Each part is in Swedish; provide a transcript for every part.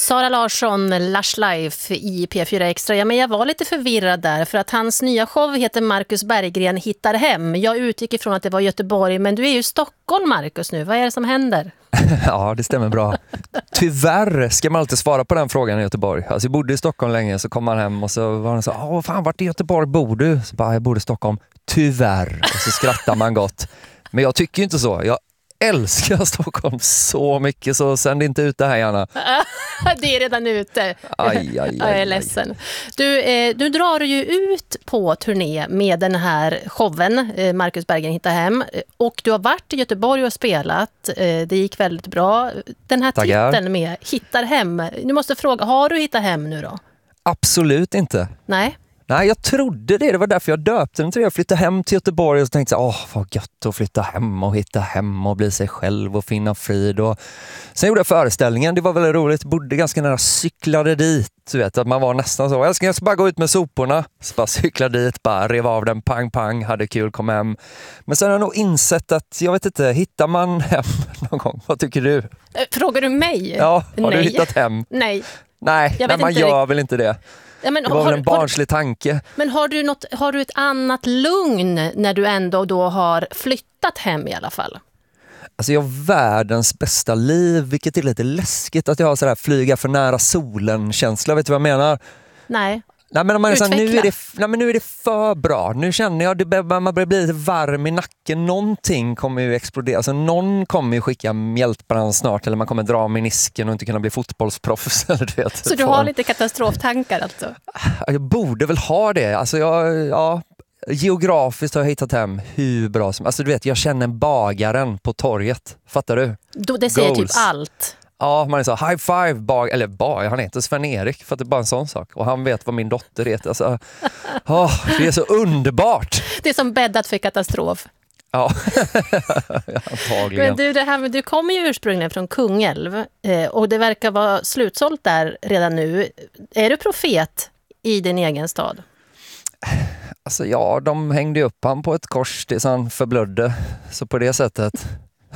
Sara Larsson, Lush Life i P4 Extra. Ja, men jag var lite förvirrad där för att hans nya show heter Marcus Berggren hittar hem. Jag utgick ifrån att det var Göteborg, men du är ju i Stockholm, Marcus, nu. Vad är det som händer? Ja, det stämmer bra. Tyvärr ska man alltid svara på den frågan i Göteborg. Alltså jag bodde i Stockholm länge, så kom man hem och så var han så, fan, vart i Göteborg bor du? Så bara, jag bor i Stockholm. Tyvärr. Och så skrattar man gott. Men jag tycker inte så. Jag älskar Stockholm så mycket, så sänd inte ut det här gärna. Det är redan ute. Aj, jag är ledsen. Du drar ju ut på turné med den här showen, Marcus Berggren hittar hem. Och du har varit i Göteborg och spelat. Det gick väldigt bra. Den här titeln med hittar hem. Nu måste jag fråga, har du hittat hem nu då? Absolut inte. Nej, jag trodde det. Det var därför jag döpte den till det. Jag flyttade hem till Göteborg och tänkte vad gött att flytta hem och hitta hem och bli sig själv och finna frid. Och sen gjorde jag föreställningen. Det var väldigt roligt. Bodde ganska nära, cyklade dit. Du vet, att man var nästan så. Jag ska bara gå ut med soporna. Så bara cyklade dit, bara rev av den, pang, hade kul, kom hem. Men sen har jag nog insett att, jag vet inte, hittar man hem någon gång? Vad tycker du? Frågar du mig? Ja, har du hittat hem? Nej, men man gör väl inte det. Ja, men det var väl en barnslig tanke. Men har du ett annat lugn när du ändå då har flyttat hem i alla fall? Alltså jag har världens bästa liv, vilket är lite läskigt att jag har sådär flyga för nära solen-känsla. Vet du vad jag menar? Nej. Nej, men man är så här, nu är det för bra. Nu känner jag att man börjar bli lite varm i nacken. Någonting kommer ju explodera. Alltså någon kommer ju skicka mjältbrand snart, eller man kommer dra menisken och inte kunna bli fotbollsproffs. Eller du vet, så du har lite katastroftankar alltså? Jag borde väl ha det. Alltså geografiskt har jag hittat hem hur bra som... Alltså du vet, jag känner bagaren på torget. Fattar du? Det säger typ allt. Ja, man är så high five, han heter Sven-Erik för att det är bara en sån sak. Och han vet vad min dotter heter. Alltså, det är så underbart. Det är som bäddat för katastrof. Ja, antagligen. Men du kommer ju ursprungligen från Kungälv och det verkar vara slutsålt där redan nu. Är du profet i din egen stad? Alltså ja, de hängde upp han på ett kors tills han förblödde. Så på det sättet...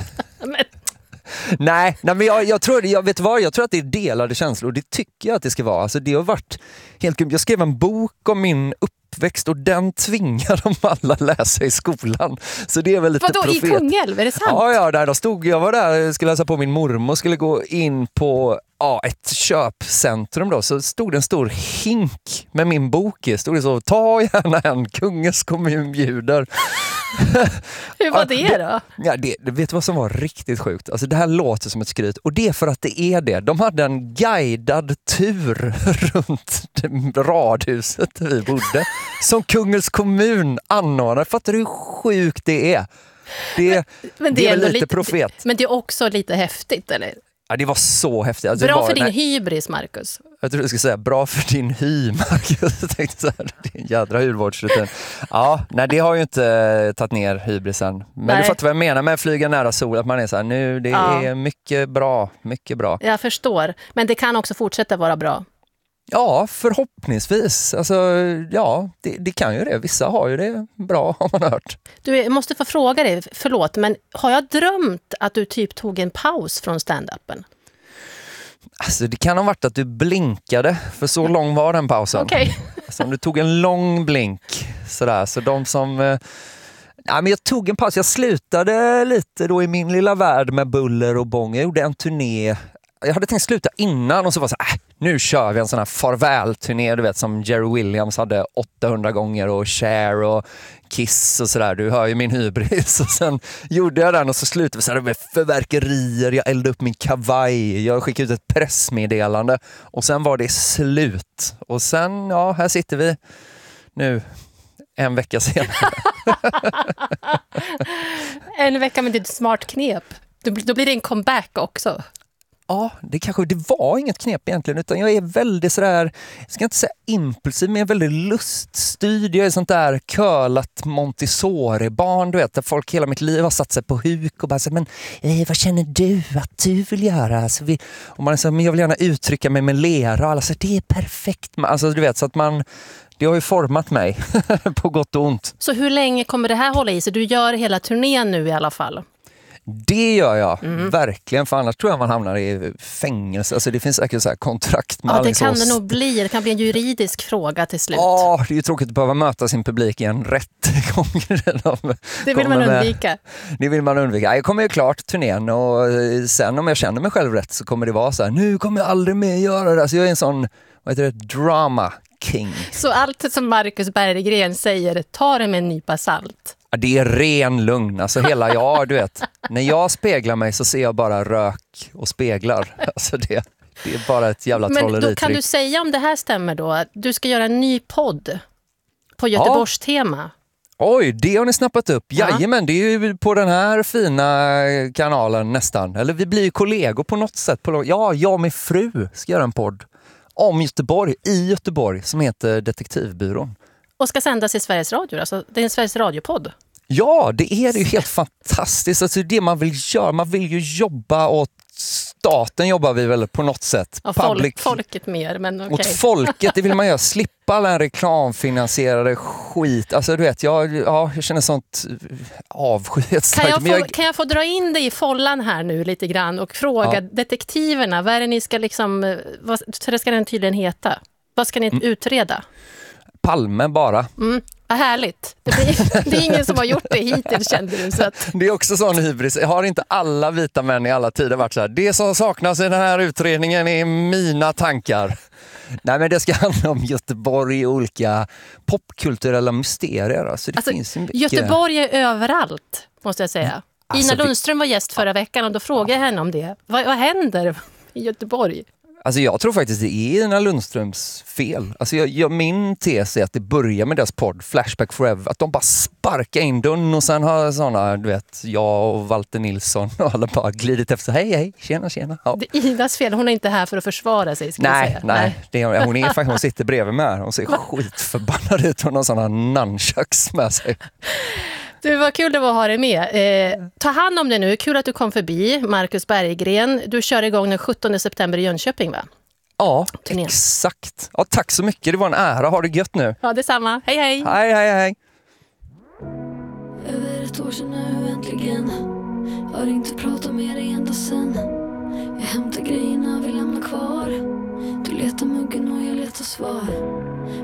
Nej, men jag tror att det är delade känslor, och det tycker jag att det ska vara. Alltså det har varit helt grymt. Jag skrev en bok om min uppväxt och den tvingar de alla läsa i skolan. Så det är väl lite vadå, profet. I Kungälv, är det sant? Ja, jag var där, skulle läsa på min mormor, skulle gå in på ett köpcentrum då, så stod det en stor hink med min bok i. Stod det så, ta gärna en, Kungens kommun bjuder. Hur var det då? Ja, vet du vad som var riktigt sjukt? Alltså det här låter som ett skryt, och det är för att det är det. De hade en guidad tur runt radhuset där vi bodde som Kungens kommun anordnade. Fattar du hur sjukt det är? Men det är väl lite profet. Men det är också lite häftigt, eller? Ja, det var så häftigt. Alltså, bra för din hybris, Marcus. Jag tror du skulle säga bra för din hy, Marcus. Jag tänkte så här, det är en jädra hudvårdsrutin. Ja, nej, det har ju inte tagit ner hybrisen. Men du fattar vad jag menar med flyga nära sol. Att man är så här, nu, det är mycket bra, mycket bra. Jag förstår. Men det kan också fortsätta vara bra. Ja, förhoppningsvis. Alltså, ja, det kan ju det. Vissa har ju det bra, har man hört. Du, jag måste få fråga dig, förlåt, men har jag drömt att du typ tog en paus från stand-upen? Alltså, det kan ha varit att du blinkade, för så lång var den pausen. Okej. Alltså, om du tog en lång blink, sådär. Så de som... Ja, men jag tog en paus. Jag slutade lite då i min lilla värld med buller och bång. Jag gjorde en turné. Jag hade tänkt sluta innan och så var det så här, nu kör vi en sån här farväl-turné, du vet, som Jerry Williams hade 800 gånger, och Cher och Kiss och sådär. Du hör ju min hybris. Och sen gjorde jag den och så slutade vi så här med förverkerier. Jag eldade upp min kavaj. Jag skickade ut ett pressmeddelande och sen var det slut. Och sen, här sitter vi nu. En vecka senare. En vecka med ditt smart knep. Då blir det en comeback också. Ja, det var inget knep egentligen, utan jag är väldigt sådär, jag ska inte säga impulsiv, men jag är väldigt luststyrd. Jag är sånt där curlat Montessori-barn, du vet, där folk hela mitt liv har satt sig på huk och bara så, men vad känner du att du vill göra? Alltså, och man är så, men jag vill gärna uttrycka mig med lera, och alla säger, det är perfekt. Alltså du vet, så att det har ju format mig på gott och ont. Så hur länge kommer det här hålla i sig? Du gör hela turnén nu i alla fall. Det gör jag, verkligen, för annars tror jag man hamnar i fängelse. Alltså det finns säkert så här kontrakt med det kan det nog bli. Det kan bli en juridisk fråga till slut. Ja, det är ju tråkigt att behöva möta sin publik i en rättegång. Det vill man undvika. Det vill man undvika. Jag kommer ju klart turnén och sen om jag känner mig själv rätt så kommer det vara så här, nu kommer jag aldrig mer göra det. Alltså jag är en sån, vad heter det, drama king. Så allt som Marcus Berggren säger, ta det med en nypa salt. Ja, det är ren lugn. Alltså hela jag, du vet. När jag speglar mig så ser jag bara rök och speglar. Alltså det är bara ett jävla trolleritrick. Men då kan du säga om det här stämmer då, att du ska göra en ny podd på Göteborgs tema. Oj, det har ni snappat upp. Jajamän, det är ju på den här fina kanalen nästan. Eller vi blir ju kollegor på något sätt. Ja, jag och min fru ska göra en podd om Göteborg, i Göteborg, som heter Detektivbyrån. Och ska sändas i Sveriges Radio, alltså det är en Sveriges Radio-podd. Ja, det är ju helt fantastiskt. Alltså det man vill göra, man vill ju jobba åt staten, jobbar vi väl på något sätt. Ja, folket mer, men okej. Åt folket, det vill man göra. Slippa alla reklamfinansierade skit. Alltså du vet, jag känner sånt avskyhet. Kan jag få dra in dig i follan här nu lite grann och fråga detektiverna, vad är det ni ska liksom, så det ska den tydligen heta? Vad ska ni utreda? Palme bara. Vad härligt. Det är ingen som har gjort det hittills, kände du. Så att... Det är också sån hybris. Jag har inte alla vita män i alla tider varit så här. Det som saknas i den här utredningen är mina tankar. Nej, men det ska handla om Göteborg och olika popkulturella mysterier. Alltså, det finns mycket... Göteborg är överallt, måste jag säga. Ina Lundström var gäst förra veckan och då frågade jag henne om det. Vad händer i Göteborg? Alltså jag tror faktiskt det är Ina Lundströms fel. Alltså min tes är att det börjar med deras podd Flashback Forever. Att de bara sparkar in dörren och sen har sådana, du vet, jag och Walter Nilsson och alla bara glidit efter. Hej, tjena. Ja. Det är Inas fel, hon är inte här för att försvara sig, ska jag säga. Nej. Hon sitter bredvid mig här. Hon ser skitförbannad ut och någon sådana nunchucks med sig. Du, vad kul det var att ha dig med. Ta hand om det nu. Kul att du kom förbi, Marcus Berggren. Du kör igång den 17 september i Jönköping, va? Ja, turnén. Exakt. Ja, tack så mycket. Det var en ära. Ha det gött nu. Ja, detsamma. Hej. Hej. Över ett år sedan nu äntligen. Har inte pratat med dig ända sen. Jag hämtar grejerna, vi lämnar kvar. Du letar muggen och jag letar svar.